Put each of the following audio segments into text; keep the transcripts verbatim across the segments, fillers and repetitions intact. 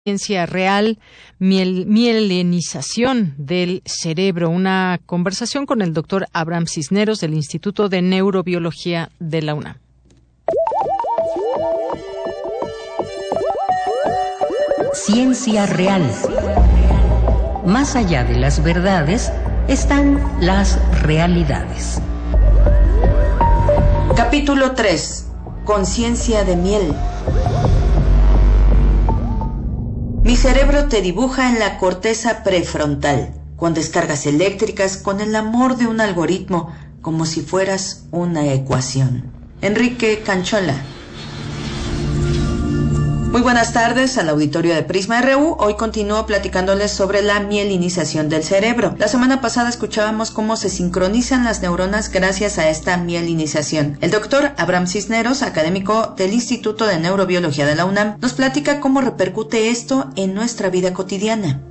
Ciencia real, miel, mielinización del cerebro. Una conversación con el doctor Abraham Cisneros del Instituto de Neurobiología de la UNAM. Ciencia real. Más allá de las verdades están las realidades. Capítulo tres. Conciencia de miel. Mi cerebro te dibuja en la corteza prefrontal, con descargas eléctricas, con el amor de un algoritmo, como si fueras una ecuación. Enrique Canchola. Muy buenas tardes al auditorio de Prisma R U. Hoy continúo platicándoles sobre la mielinización del cerebro. La semana pasada escuchábamos cómo se sincronizan las neuronas gracias a esta mielinización. El doctor Abraham Cisneros, académico del Instituto de Neurobiología de la UNAM, nos platica cómo repercute esto en nuestra vida cotidiana.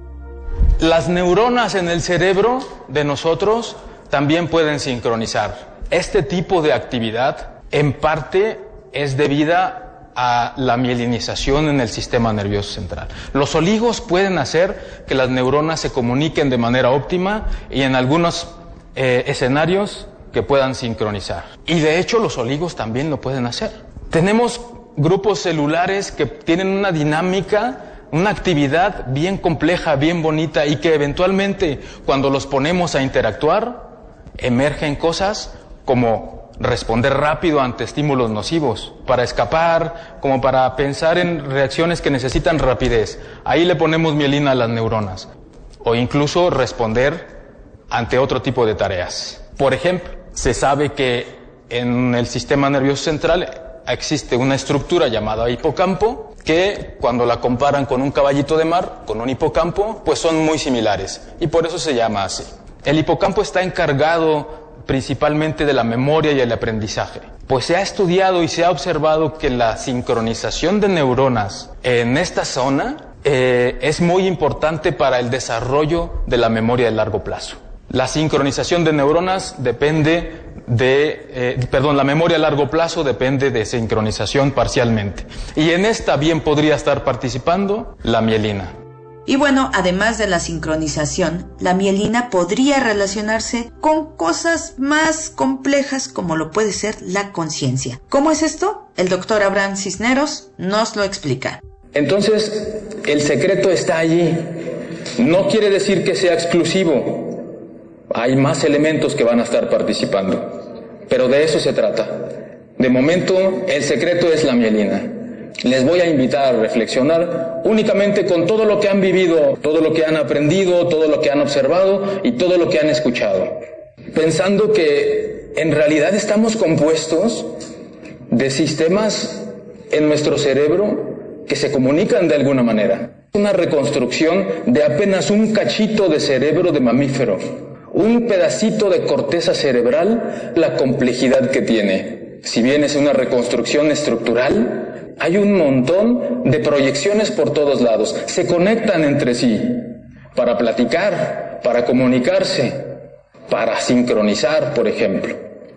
Las neuronas en el cerebro de nosotros también pueden sincronizar. Este tipo de actividad, en parte, es debida a la mielinización en el sistema nervioso central. Los oligos pueden hacer que las neuronas se comuniquen de manera óptima y en algunos eh, escenarios que puedan sincronizar. Y de hecho los oligos también lo pueden hacer. Tenemos grupos celulares que tienen una dinámica, una actividad bien compleja, bien bonita y que eventualmente cuando los ponemos a interactuar emergen cosas como responder rápido ante estímulos nocivos, para escapar, como para pensar en reacciones que necesitan rapidez. Ahí le ponemos mielina a las neuronas. O incluso responder ante otro tipo de tareas. Por ejemplo, se sabe que en el sistema nervioso central existe una estructura llamada hipocampo, que cuando la comparan con un caballito de mar, con un hipocampo, pues son muy similares. Y por eso se llama así. El hipocampo está encargado principalmente de la memoria y el aprendizaje. Pues se ha estudiado y se ha observado que la sincronización de neuronas en esta zona eh, es muy importante para el desarrollo de la memoria de largo plazo. La sincronización de neuronas depende de, eh, perdón, la memoria a largo plazo depende de sincronización parcialmente. Y en esta bien podría estar participando la mielina. Y bueno, además de la sincronización, la mielina podría relacionarse con cosas más complejas como lo puede ser la conciencia. ¿Cómo es esto? El doctor Abraham Cisneros nos lo explica. Entonces, el secreto está allí. No quiere decir que sea exclusivo. Hay más elementos que van a estar participando. Pero de eso se trata. De momento, el secreto es la mielina. Les voy a invitar a reflexionar únicamente con todo lo que han vivido, todo lo que han aprendido, todo lo que han observado y todo lo que han escuchado. Pensando que en realidad estamos compuestos de sistemas en nuestro cerebro que se comunican de alguna manera. Una reconstrucción de apenas un cachito de cerebro de mamífero, un pedacito de corteza cerebral, la complejidad que tiene. Si bien es una reconstrucción estructural, hay un montón de proyecciones por todos lados. Se conectan entre sí para platicar, para comunicarse, para sincronizar, por ejemplo.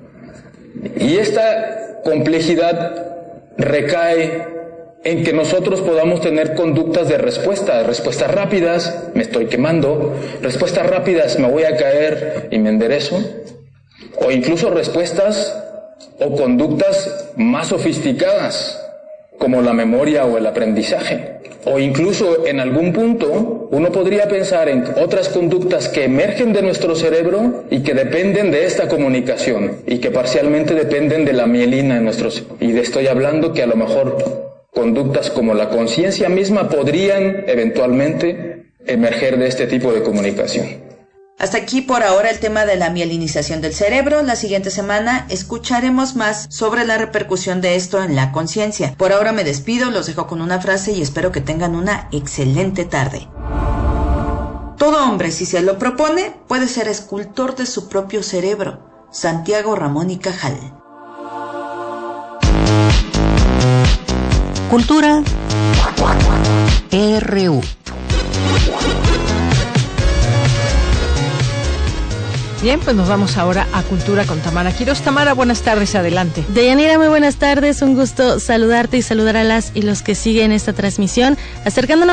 Y esta complejidad recae en que nosotros podamos tener conductas de respuesta, respuestas rápidas, me estoy quemando, respuestas rápidas, me voy a caer y me enderezo, o incluso respuestas o conductas más sofisticadas, como la memoria o el aprendizaje. O incluso en algún punto uno podría pensar en otras conductas que emergen de nuestro cerebro y que dependen de esta comunicación y que parcialmente dependen de la mielina en nuestro cerebro. Y de estoy hablando que a lo mejor conductas como la conciencia misma podrían eventualmente emerger de este tipo de comunicación. Hasta aquí por ahora el tema de la mielinización del cerebro. La siguiente semana escucharemos más sobre la repercusión de esto en la conciencia. Por ahora me despido, los dejo con una frase y espero que tengan una excelente tarde. Todo hombre, si se lo propone, puede ser escultor de su propio cerebro. Santiago Ramón y Cajal. Cultura R. U. Bien, pues nos vamos ahora a Cultura con Tamara Quiroz. Tamara, buenas tardes, adelante. Deyanira, muy buenas tardes, un gusto saludarte y saludar a las y los que siguen esta transmisión, acercándonos